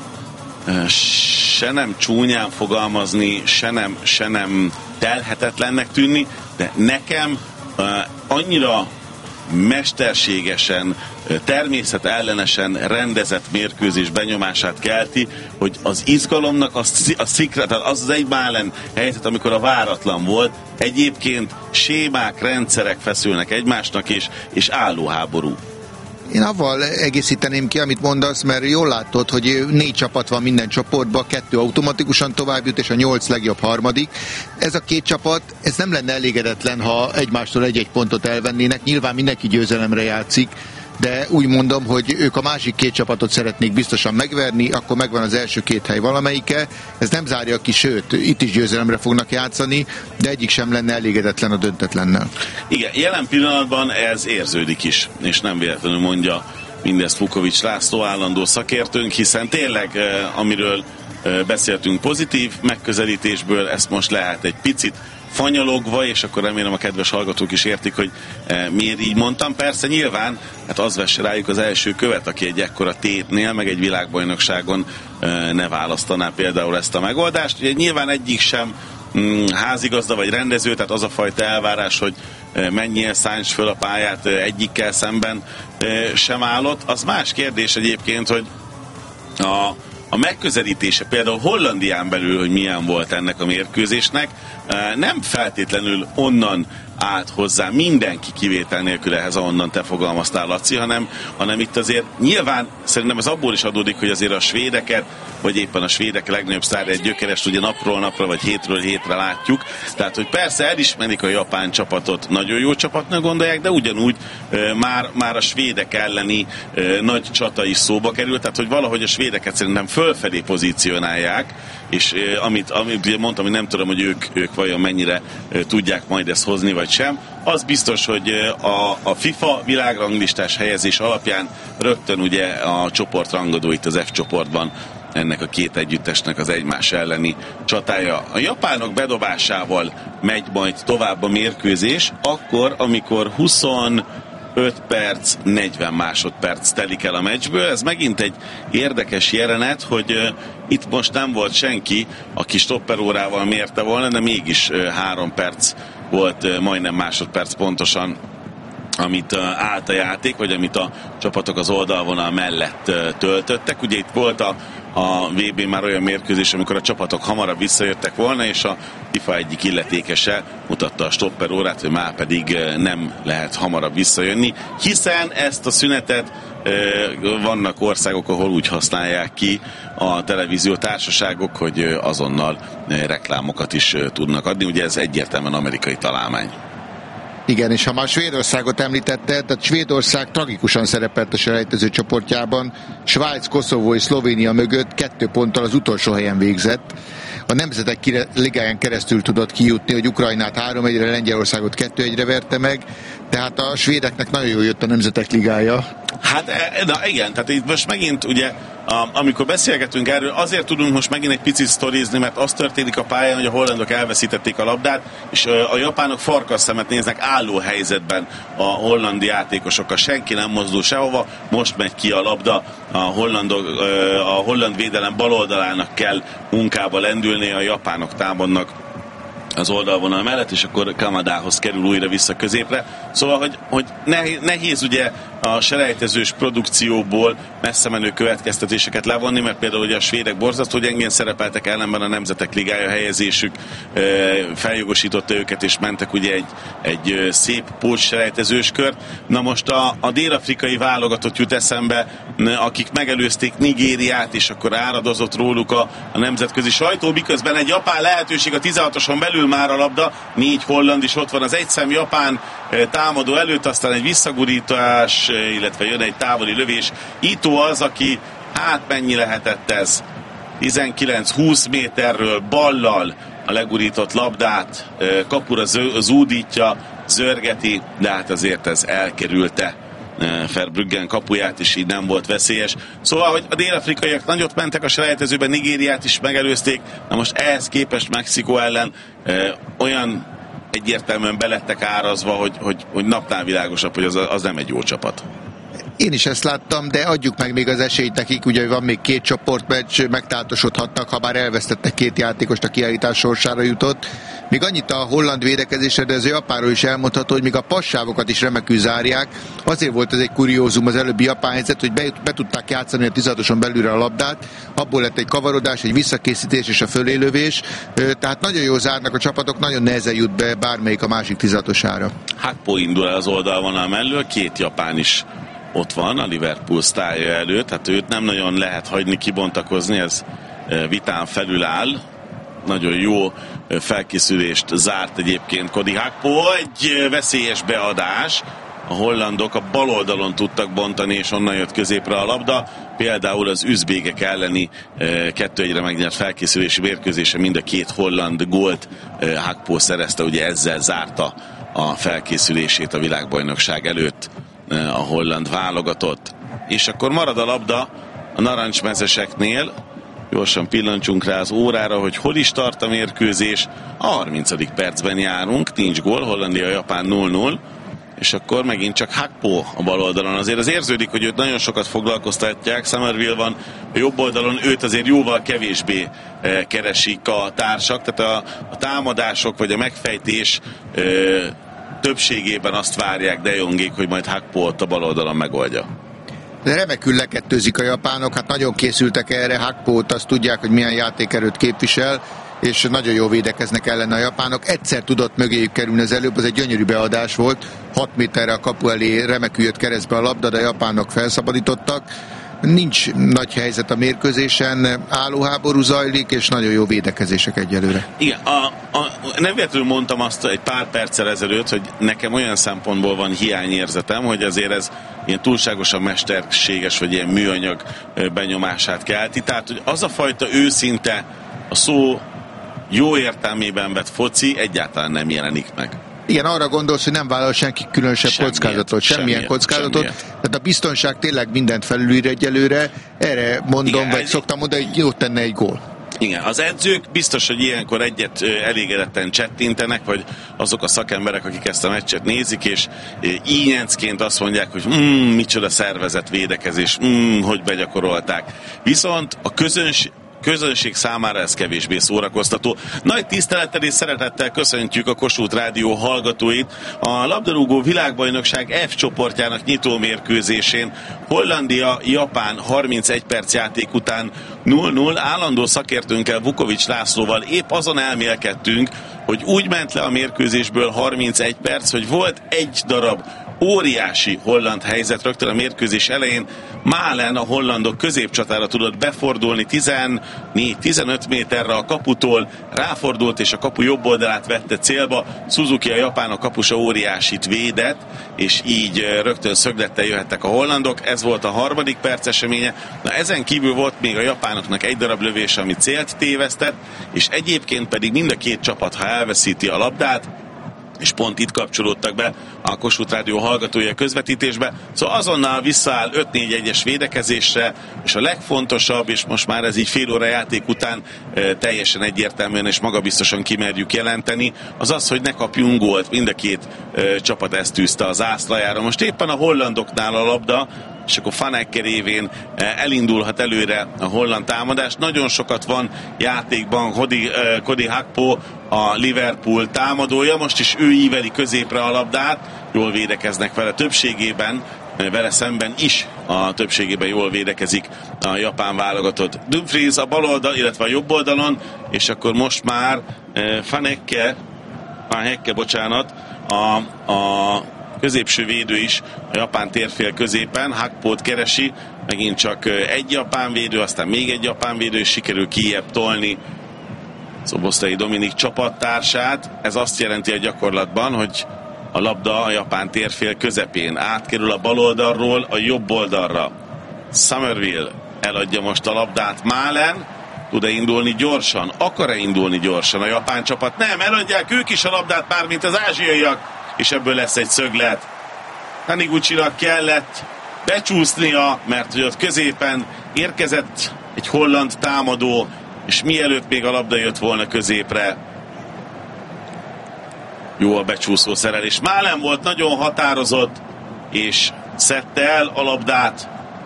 se nem csúnyán fogalmazni, se nem, se nem telhetetlennek tűnni, de nekem annyira mesterségesen, természetellenesen rendezett mérkőzés benyomását kelti, hogy az izgalomnak az, a szikra, tehát az az egy Málen helyzet, amikor a váratlan volt, egyébként sémák, rendszerek feszülnek egymásnak, és, és álló háború. Én avval egészíteném ki, amit mondasz, mert jól látod, hogy négy csapat van minden csoportban, kettő automatikusan tovább jut, és a nyolc legjobb harmadik. Ez a két csapat, ez nem lenne elégedetlen, ha egymástól egy-egy pontot elvennének. Nyilván mindenki győzelemre játszik, de úgy mondom, hogy ők a másik két csapatot szeretnék biztosan megverni, akkor megvan az első két hely valamelyike. Ez nem zárja ki, sőt, itt is győzelemre fognak játszani, de egyik sem lenne elégedetlen a döntetlennel. Igen, jelen pillanatban ez érződik is, és nem véletlenül mondja mindezt Vukovics László állandó szakértőnk, hiszen tényleg, amiről beszéltünk pozitív megközelítésből, ezt most lehet egy picit fanyalogva, és akkor remélem a kedves hallgatók is értik, hogy e, miért így mondtam. Persze nyilván, hát az vesse rájuk az első követ, aki egy ekkora tétnél, meg egy világbajnokságon e, ne választaná például ezt a megoldást. Ugye nyilván egyik sem mm, házigazda vagy rendező, tehát az a fajta elvárás, hogy e, menjél, szánts föl a pályát e, egyikkel szemben e, sem állott. Az más kérdés egyébként, hogy a A megközelítése például Hollandián belül, hogy milyen volt ennek a mérkőzésnek, nem feltétlenül onnan állt hozzá mindenki kivétel nélkül ehhez, ahonnan te fogalmaztál, Laci, hanem, hanem itt azért nyilván szerintem ez abból is adódik, hogy azért a svédeket, vagy éppen a svédek legnagyobb sztárja egy gyökerest ugye napról napra, vagy hétről hétre látjuk. Tehát, hogy persze elismerik a japán csapatot, nagyon jó csapatnak gondolják, de ugyanúgy e, már, már a svédek elleni e, nagy csata is szóba kerül, tehát, hogy valahogy a svédeket szerintem fölfelé pozícionálják, és e, amit, amit ugye mondtam, hogy nem tudom, hogy ők, ők vajon mennyire e, tudják majd ezt hozni, vagy sem. Az biztos, hogy a, a FIFA világranglistás helyezés alapján rögtön ugye a csoportrangadó itt az F csoportban ennek a két együttesnek az egymás elleni csatája. A japánok bedobásával megy majd tovább a mérkőzés, akkor, amikor huszonöt perc, negyven másodperc telik el a meccsből. Ez megint egy érdekes jelenet, hogy uh, itt most nem volt senki, aki stopperórával mérte volna, de mégis uh, három perc volt, uh, majdnem másodperc pontosan, amit uh, állt a játék, vagy amit a csapatok az oldalvonal mellett uh, töltöttek. Ugye itt volt a a vé bén már olyan mérkőzés, amikor a csapatok hamarabb visszajöttek volna, és a FIFA egyik illetékese mutatta a stopper órát, hogy már pedig nem lehet hamarabb visszajönni, hiszen ezt a szünetet vannak országok, ahol úgy használják ki a televízió társaságok, hogy azonnal reklámokat is tudnak adni. Ugye ez egyértelműen amerikai találmány. Igen, és ha már Svédországot említette, tehát Svédország tragikusan szerepelt a selejtező csoportjában, Svájc, Koszovó és Szlovénia mögött kettő ponttal az utolsó helyen végzett. A Nemzetek Ligáján keresztül tudott kijutni, hogy Ukrajnát három egyre, Lengyelországot kettő egyre verte meg, tehát a svédeknek nagyon jól jött a Nemzetek Ligája. Hát na igen, tehát itt most megint ugye, a, amikor beszélgetünk erről, azért tudunk most megint egy picit sztorizni, mert az történik a pályán, hogy a hollandok elveszítették a labdát, és a japánok farkasszemet néznek álló helyzetben a holland játékosokkal. Senki nem mozdul sehova, most megy ki a labda, a, hollandok, a holland védelem bal oldalának kell munkába lendülni, a japánok támadnak az oldalvonal mellett, és akkor Kamadához kerül újra vissza középre. Szóval, hogy, hogy nehéz, nehéz ugye a selejtezős produkcióból messze menő következtetéseket levonni, mert például ugye a svédek borzasztó gyengén szerepeltek, ellenben a Nemzetek Ligája helyezésük e, feljogosította őket, és mentek ugye egy, egy szép pótselejtezős kört. Na most a, a dél-afrikai válogatott jut eszembe, akik megelőzték Nigériát, és akkor áradozott róluk a, a nemzetközi sajtó, miközben egy japán lehetőség a tizenhatoson belül már a labda, négy holland is ott van az egyszem japán támadó előtt, aztán egy visszagurítás, illetve jön egy távoli lövés. Ito az, aki, hát mennyi lehetett ez? tizenkilenc-húsz méterről ballal a legurított labdát, kapura zúdítja, zörgeti, de hát azért ez elkerülte Verbruggen kapuját, és így nem volt veszélyes. Szóval, hogy a dél-afrikaiak nagyot mentek a selejtezőben, Nigériát is megelőzték, na most ehhez képest Mexikó ellen e, olyan egyértelműen belettek árazva, hogy, hogy, hogy napnál világosabb, hogy az, az nem egy jó csapat. Én is ezt láttam, de adjuk meg még az esélyt nekik, ugye van még két csoportmeccs, megtáltosodhatnak, ha bár elvesztettek két játékost, a kiállítás sorsára jutott. Még annyit a holland védekezésre, de az japánról is elmondható, hogy még a passávokat is remekül zárják. Azért volt ez egy kuriózum az előbbi japán helyzet, hogy be, be tudták játszani a tizenhatoson belülre a labdát, abból lett egy kavarodás, egy visszakészítés és a fölélövés. Tehát nagyon jól zárnak a csapatok, nagyon nehezen jut be bármelyik a másik tizenhatosára. Hakpo indul el az oldalvonal mellől, két japán is ott van a Liverpool sztárja előtt, hát őt nem nagyon lehet hagyni kibontakozni, ez vitán felül áll. Nagyon jó felkészülést zárt egyébként Cody Hakpo, egy veszélyes beadás. A hollandok a bal oldalon tudtak bontani, és onnan jött középre a labda. Például az üzbégek elleni kettő egyre megnyert felkészülési mérkőzése mind a két holland gólt Hakpo szerezte, ugye ezzel zárta a felkészülését a világbajnokság előtt a holland válogatott. És akkor marad a labda a narancsmezeseknél. Gyorsan pillancsunk rá az órára, hogy hol is tart a mérkőzés. A harmincadik percben járunk, nincs gól, Hollandia-Japán nulla nulla, és akkor megint csak Hakpo a bal oldalon. Azért az érződik, hogy őt nagyon sokat foglalkoztatják, Somerville van a jobb oldalon, őt azért jóval kevésbé e, keresik a társak, tehát a, a támadások vagy a megfejtés e, többségében azt várják De Jongék, hogy majd Hakpo ott a bal oldalon megoldja. De remekül lekettőzik a japánok, hát nagyon készültek erre, Hakpót, azt tudják, hogy milyen játékerőt képvisel, és nagyon jól védekeznek ellen a japánok. Egyszer tudott mögéjük kerülni az előbb, az egy gyönyörű beadás volt, hat méterre a kapu elé remekül jött keresztbe a labda, de a japánok felszabadítottak. Nincs nagy helyzet a mérkőzésen, állóháború zajlik, és nagyon jó védekezések egyelőre. Igen, a, a, nem véletlenül mondtam azt egy pár perccel ezelőtt, hogy nekem olyan szempontból van hiányérzetem, hogy azért ez ilyen túlságosan mesterséges, vagy ilyen műanyag benyomását kelti. Tehát, hogy az a fajta őszinte, a szó jó értelmében vett foci egyáltalán nem jelenik meg. Igen, arra gondolsz, hogy nem vállal senki különösebb Semmiet, kockázatot, semmilyen semmiet, kockázatot. semmiet. Tehát a biztonság tényleg mindent felülír egyelőre. Erre mondom, Igen, vagy ez- szoktam mondani, hogy jót tenne egy gól. Igen, az edzők biztos, hogy ilyenkor egyet ö, elégedetten csettintenek, vagy azok a szakemberek, akik ezt a meccset nézik, és ö, ínyencként azt mondják, hogy mm, micsoda szervezett védekezés, mm, hogy begyakorolták. Viszont a közönség közönség számára ez kevésbé szórakoztató. Nagy tisztelettel és szeretettel köszöntjük a Kossuth Rádió hallgatóit a labdarúgó világbajnokság F csoportjának nyitó mérkőzésén. Hollandia-Japán harmincegy perc játék után nulla nulla. Állandó szakértőnkkel, Vukovics Lászlóval épp azon elmélkedtünk, hogy úgy ment le a mérkőzésből harmincegy perc, hogy volt egy darab óriási holland helyzet rögtön a mérkőzés elején. Malen a hollandok középcsatára tudott befordulni tizennégy-tizenöt méterre a kaputól, ráfordult és a kapu jobb oldalát vette célba. Suzuki, a japán, a kapusa óriásit védett, és így rögtön szöglettel jöhettek a hollandok. Ez volt a harmadik perc eseménye. Na, ezen kívül volt még a japánoknak egy darab lövése, ami célt tévesztett, és egyébként pedig mind a két csapat, ha elveszíti a labdát, és pont itt kapcsolódtak be a Kossuth Rádió hallgatói a közvetítésbe. Szóval azonnal visszaáll öt négy egyes védekezésre, és a legfontosabb, és most már ez így fél óra játék után e, teljesen egyértelműen és magabiztosan kimerjük jelenteni, az az, hogy ne kapjunk gólt. Mind a két e, csapat ezt tűzte az zászlajára. Most éppen a hollandoknál a labda, és akkor Fanekker révén elindulhat előre a holland támadás. Nagyon sokat van játékban Cody, Cody Gakpo, a Liverpool támadója, most is ő íveli középre a labdát, jól védekeznek vele többségében, vele szemben is a többségében jól védekezik a japán válogatott. Dumfries a bal oldal, illetve a jobb oldalon, és akkor most már Fanekker, Fanekker, bocsánat, a, a középső védő is a japán térfél középen, Gakpót keresi, megint csak egy japán védő, aztán még egy japán védő, és sikerül kijebb tolni Szoboszlai Dominik csapattársát. Ez azt jelenti a gyakorlatban, hogy a labda a japán térfél közepén átkerül a bal oldalról a jobb oldalra. Somerville eladja most a labdát. Malen tud-e indulni gyorsan? Akar-e indulni gyorsan a japán csapat? Nem, eladják ők is a labdát már, mint az ázsiaiak, és ebből lesz egy szöglet. Taniguchinak kellett becsúsznia, mert hogy ott középen érkezett egy holland támadó, és mielőtt még a labda jött volna középre, jó a becsúszó szerelés. Malen volt nagyon határozott, és szedte el a labdát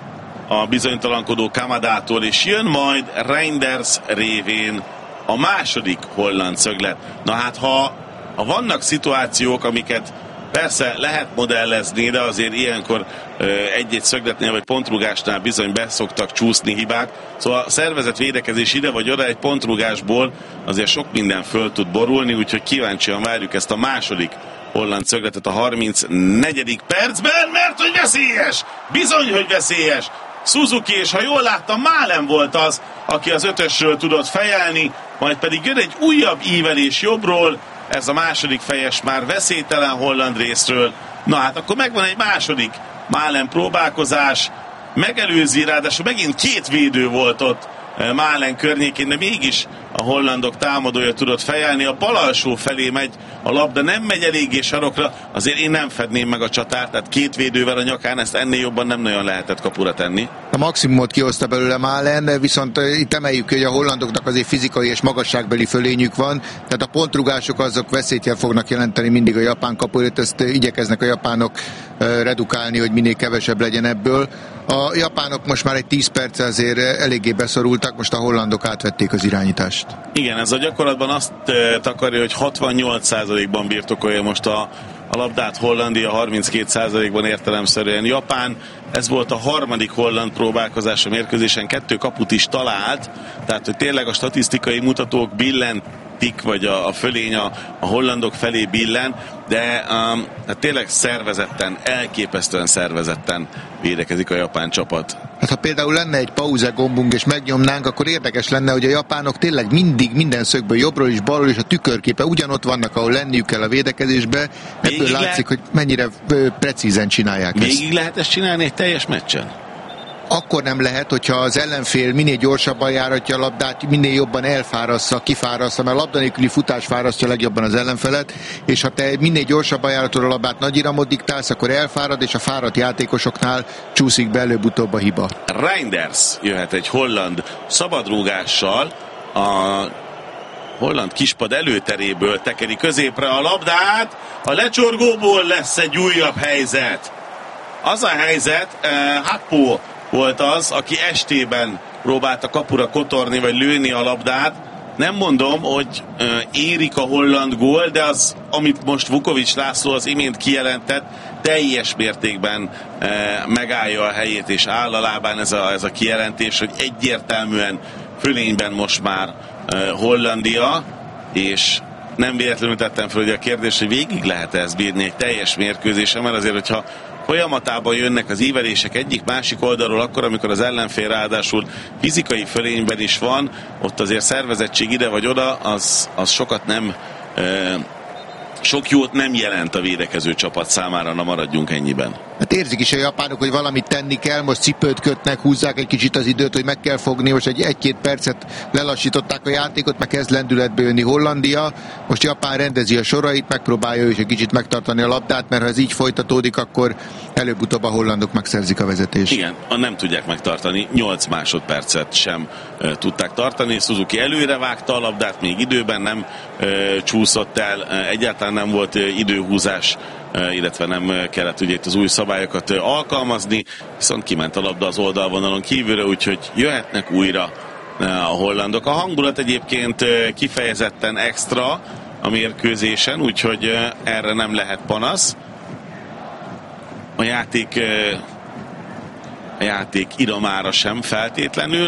a bizonytalankodó Kamadától, és jön majd Reinders révén a második holland szöglet. Na hát, ha, ha vannak szituációk, amiket persze lehet modellezni, de azért ilyenkor egy-egy szögletnél vagy pontrugásnál bizony beszoktak csúszni hibák. Szóval a szervezett védekezés ide vagy oda egy pontrugásból azért sok minden föl tud borulni, úgyhogy kíváncsian várjuk ezt a második holland szögletet a harmincnegyedik percben, mert hogy veszélyes! Bizony, hogy veszélyes! Suzuki, és ha jól láttam, Malen volt az, aki az ötösről tudott fejelni, majd pedig jön egy újabb ívelés jobbról, ez a második fejes már veszélytelen holland részről. Na hát akkor megvan egy második Malen próbálkozás, megelőzi, ráadásul megint két védő volt ott Malen környékén, de mégis a hollandok támadója tudott fejelni, a bal alsó felé megy a labda, nem megy eléggé sarokra, azért én nem fedném meg a csatárt, tehát két védővel a nyakán ezt ennél jobban nem nagyon lehetett kapura tenni. A maximumot kihozta belőle Malen, viszont itt emeljük, hogy a hollandoknak azért fizikai és magasságbeli fölényük van, tehát a pontrugások azok veszélyt fognak jelenteni mindig a japán kapuért, ezt igyekeznek a japánok redukálni, hogy minél kevesebb legyen ebből. A japánok most már egy tíz perc azért eléggé beszorultak, most a hollandok átvették az irányítást. Igen, ez a gyakorlatban azt takarja, hogy hatvannyolc százalékban birtokolja most a, a labdát Hollandia, harminckét százalékban értelemszerűen Japán. Ez volt a harmadik holland próbálkozás a mérkőzésen, kettő kaput is talált, tehát hogy tényleg a statisztikai mutatók billentik, vagy a, a fölény a, a hollandok felé billen, de um, hát tényleg szervezetten, elképesztően szervezetten védekezik a japán csapat. Hát ha például lenne egy pauze gombunk és megnyomnánk, akkor érdekes lenne, hogy a japánok tényleg mindig minden szögből jobbról és balról és a tükörképe ugyanott vannak, ahol lenniük kell a védekezésbe. Ebből Végig látszik, lehet... hogy mennyire precízen csinálják Végig ezt. Végig lehet ezt csinálni egy teljes meccsen? akkor nem lehet, hogyha az ellenfél minél gyorsabban járatja a labdát, minél jobban elfárasztja, kifárasztja, mert a labda nélküli futás fárasztja legjobban az ellenfelet, és ha te minél gyorsabban járatod a labdát, nagy iramot diktálsz, akkor elfárad, és a fáradt játékosoknál csúszik be előbb-utóbb a hiba. Reinders jöhet egy holland szabadrúgással, a holland kispad előteréből tekeri középre a labdát, a lecsorgóból lesz egy újabb helyzet. Az a helyzet, eh, Hakpo volt az, aki estében próbálta kapura kotorni, vagy lőni a labdát. Nem mondom, hogy eh, érik a holland gól, de az, amit most Vukovics László az imént kijelentett, teljes mértékben eh, megállja a helyét, és áll a lábán ez a, ez a kijelentés, hogy egyértelműen fölényben most már eh, Hollandia, és nem véletlenül tettem fel, hogy a kérdés, hogy végig lehet ezt bírni egy teljes mérkőzésen, mert azért, hogyha folyamatában jönnek az ívelések egyik-másik oldalról, akkor, amikor az ellenfél ráadásul fizikai fölényben is van, ott azért szervezettség ide vagy oda, az, az sokat nem, e, sok jót nem jelent a védekező csapat számára, na maradjunk ennyiben. Hát érzik is a japánok, hogy valamit tenni kell, most cipőt kötnek, húzzák egy kicsit az időt, hogy meg kell fogni, most egy egy-két percet lelassították a játékot, meg kezd lendületbe jönni Hollandia, most Japán rendezi a sorait, megpróbálja ő is egy kicsit megtartani a labdát, mert ha ez így folytatódik, akkor előbb-utóbb a hollandok megszerzik a vezetést. Igen, nem tudják megtartani, nyolc másodpercet sem e, tudták tartani, Suzuki előre vágta a labdát, még időben nem e, csúszott el, e, egyáltalán nem volt e, időhúzás, illetve nem kellett ugye itt az új szabályokat alkalmazni, viszont kiment a labda az oldalvonalon kívülre, úgyhogy jöhetnek újra a hollandok. A hangulat egyébként kifejezetten extra a mérkőzésen, úgyhogy erre nem lehet panasz. A játék, a játék iramára sem feltétlenül,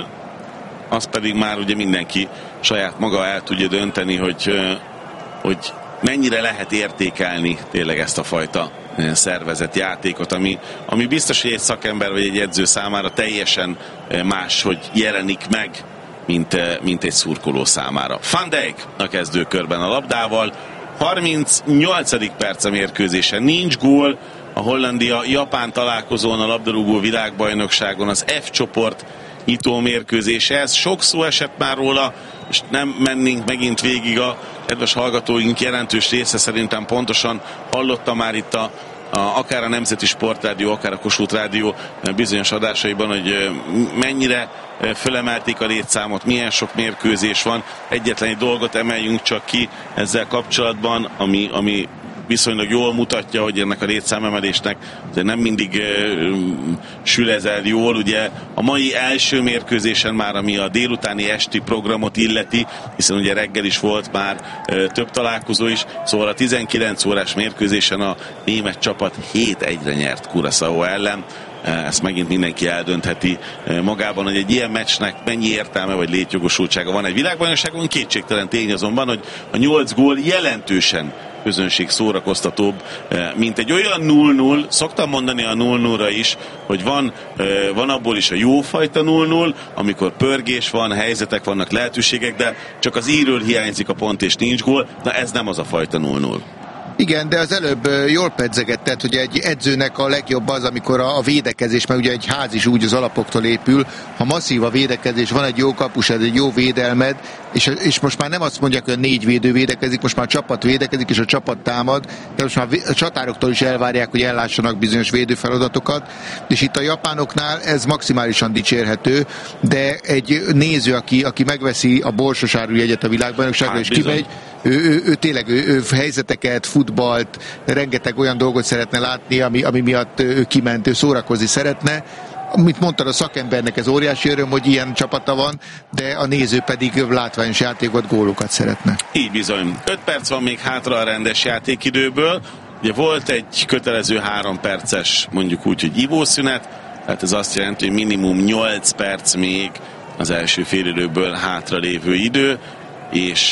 az pedig már ugye mindenki saját maga el tudja dönteni, hogy, hogy mennyire lehet értékelni tényleg ezt a fajta szervezett játékot, ami, ami biztos, hogy egy szakember vagy egy edző számára teljesen más, hogy jelenik meg, mint, mint egy szurkoló számára. Van Dijk a kezdőkörben a labdával, harmincnyolcadik perc a mérkőzésen, nincs gól, a Hollandia-Japán találkozón a labdarúgó világbajnokságon az F csoport nyitó mérkőzése, ez sok szó esett már róla, és nem mennénk megint végig, a kedves hallgatóink jelentős része szerintem pontosan hallotta már itt a, a, akár a Nemzeti Sportrádió, akár a Kossuth Rádió bizonyos adásaiban, hogy mennyire fölemelték a létszámot, milyen sok mérkőzés van. Egyetlen egy dolgot emeljünk csak ki ezzel kapcsolatban, ami, ami viszonylag jól mutatja, hogy ennek a létszámemelésnek nem mindig uh, sül ez el jól. Ugye a mai első mérkőzésen már, ami a délutáni esti programot illeti, hiszen ugye reggel is volt már uh, több találkozó is, szóval a tizenkilenc órás mérkőzésen a német csapat hét egyre nyert Curaçao ellen. Ezt megint mindenki eldöntheti magában, hogy egy ilyen meccsnek mennyi értelme vagy létjogosultsága van egy világbajnokságon. Kétségtelen tény azonban, hogy a nyolc gól jelentősen közönség szórakoztatóbb, mint egy olyan null null, szoktam mondani a null nullra is, hogy van, van abból is a jófajta null null, amikor pörgés van, helyzetek vannak, lehetőségek, de csak az íről hiányzik a pont és nincs gól, na ez nem az a fajta null null. Igen, de az előbb jól pedzegetett, hogy egy edzőnek a legjobb az, amikor a védekezés, mert ugye egy ház is úgy az alapoktól épül, ha masszív a védekezés, van egy jó kapus, egy jó védelmed, és, és most már nem azt mondják, hogy a négy védő védekezik, most már a csapat védekezik, és a csapat támad, de most már a csatároktól is elvárják, hogy ellássanak bizonyos védőfeladatokat, és itt a japánoknál ez maximálisan dicsérhető, de egy néző, aki, aki megveszi a borsosáru jegyet a világbajnokságra, hát, és bizony. kimegy, Ő, ő, ő tényleg ő, ő helyzeteket, futballt, rengeteg olyan dolgot szeretne látni, ami, ami miatt ő kiment, ő szórakozni szeretne. Amit mondtad, a szakembernek ez óriási öröm, hogy ilyen csapata van, de a néző pedig látványos játékot, gólokat szeretne. Így bizony. öt perc van még hátra a rendes játékidőből. Ugye volt egy kötelező három perces, mondjuk úgy, hogy ivószünet, tehát ez azt jelenti, hogy minimum nyolc perc még az első félidőből hátra lévő idő, és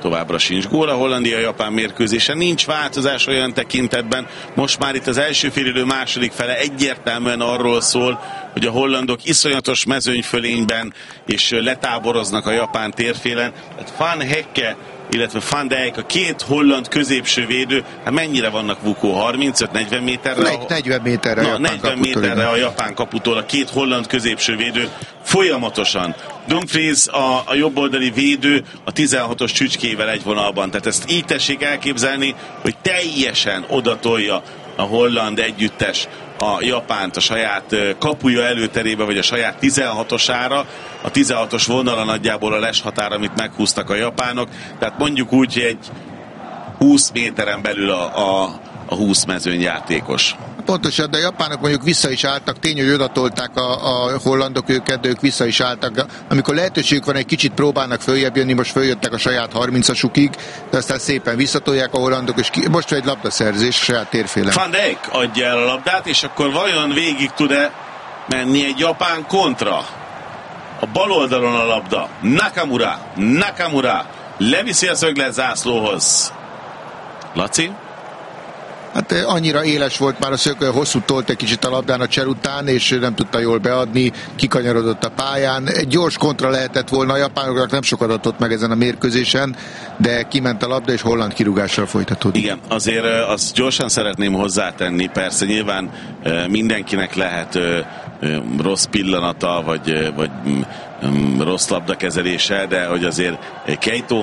továbbra sincs gól. A Hollandia-Japán mérkőzése nincs változás olyan tekintetben. Most már itt az első félidő második fele egyértelműen arról szól, hogy a hollandok iszonyatos mezőnyfölényben és letáboroznak a japán térfélen. Hát Van Hekke, illetve Van Dijk, a két holland középső védő, hát mennyire vannak, Vukó? harmincöt-negyven méterre? A... negyven méterre Na, a japán negyven méterre a japán kaputól a két holland középső védő folyamatosan. Dumfries, a, a jobboldali védő, a tizenhatos csücskével egy vonalban. Tehát ezt így tessék elképzelni, hogy teljesen odatolja a holland együttes a Japánt a saját kapuja előterébe, vagy a saját tizenhatosára, a tizenhatos vonala nagyjából a leshatár, amit meghúztak a japánok, tehát mondjuk úgy, hogy egy húsz méteren belül a, a, a húsz mezőnyjátékos. Pontosan, de a japánok mondjuk vissza is álltak, tény, hogy odatolták a, a hollandok őket, de ők vissza is álltak. Amikor lehetőségük van, egy kicsit próbálnak följebb jönni, most följöttek a saját harmincasukig, de aztán szépen visszatolják a hollandok, és ki, most egy labdaszerzés a saját térfélen. Van Dijk adja el a labdát, és akkor vajon végig tud-e menni egy japán kontra? A bal oldalon a labda. Nakamura, Nakamura leviszi a szöglet zászlóhoz. Laci? Hát annyira éles volt már a szög, hosszú tolt egy kicsit a labdán a cser után, és nem tudta jól beadni, kikanyarodott a pályán. Egy gyors kontra lehetett volna, a japánoknak nem sokat adott meg ezen a mérkőzésen, de kiment a labda, és holland kirúgással folytatódik. Igen, azért azt gyorsan szeretném hozzátenni, persze nyilván mindenkinek lehet rossz pillanata, vagy, vagy rossz labdakezelése, de hogy azért Keito